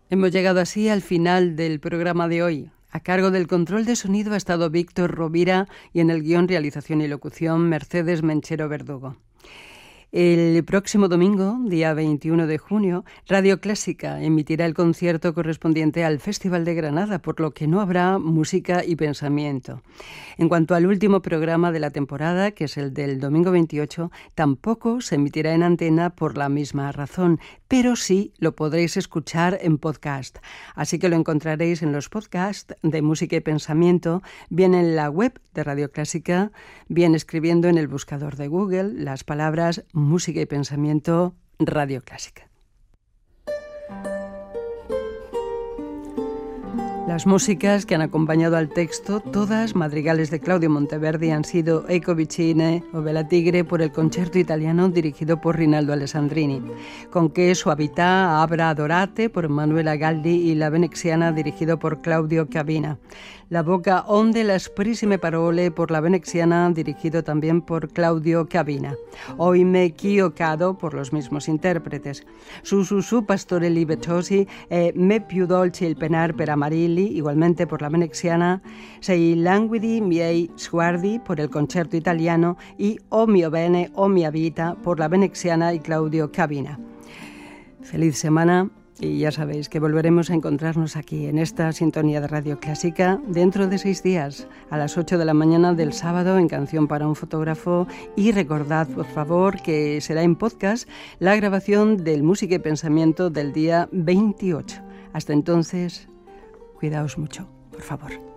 Hemos llegado así al final del programa de hoy. A cargo del control de sonido ha estado Víctor Rovira y en el guión, realización y locución Mercedes Menchero Verdugo. El próximo domingo, día 21 de junio, Radio Clásica emitirá el concierto correspondiente al Festival de Granada, por lo que no habrá música y pensamiento. En cuanto al último programa de la temporada, que es el del domingo 28, tampoco se emitirá en antena por la misma razón, pero sí lo podréis escuchar en podcast. Así que lo encontraréis en los podcasts de Música y Pensamiento, bien en la web de Radio Clásica, bien escribiendo en el buscador de Google las palabras Música y Pensamiento, Radio Clásica. Las músicas que han acompañado al texto, todas madrigales de Claudio Monteverdi, han sido Ecco vicine o Bella Tigre por el concierto italiano dirigido por Rinaldo Alessandrini, con Che suavità Abra adorate por Manuela Galli y La Veneziana dirigido por Claudio Cabina. La Boca onde le asprissime parole por La Veneziana dirigido también por Claudio Cabina. Oime Ch'io cado por los mismos intérpretes. Su Pastorelli Vecchiosi e Me più dolce il penar per Amarilli, igualmente por La Veneziana, Sei languidi miei sguardi por el concierto italiano y O mio bene, o mia vita por La Veneziana y Claudio Cabina. Feliz semana y ya sabéis que volveremos a encontrarnos aquí en esta sintonía de Radio Clásica dentro de 6 días, a las 8 de la mañana del sábado en Canción para un fotógrafo, y recordad por favor que será en podcast la grabación del Música y Pensamiento del día 28. Hasta entonces, cuidaos mucho, por favor.